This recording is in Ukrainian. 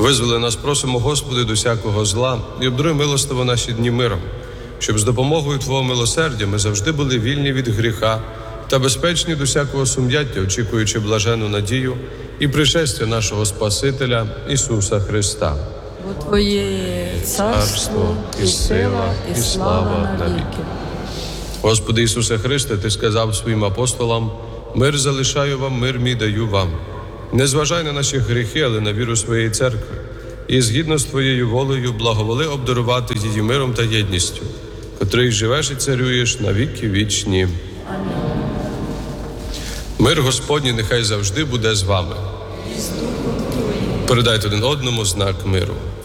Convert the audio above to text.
Визволи нас, просимо, Господи, до всякого зла і обдаруй милостиво наші дні миром, щоб з допомогою Твого милосердя ми завжди були вільні від гріха та безпечні до всякого сум'яття, очікуючи блажену надію і пришестя нашого Спасителя Ісуса Христа. Бо Твоє є царство, і сила, і слава навіки. Господи Ісусе Христе, Ти сказав своїм апостолам: «Мир залишаю вам, мир мій даю вам. Не зважай на наші гріхи, але на віру своєї церкви. І згідно з Твоєю волею благоволи обдарувати її миром та єдністю, котрий живеш і царюєш на віки вічні». Мир Господній нехай завжди буде з вами. Передайте один одному знак миру.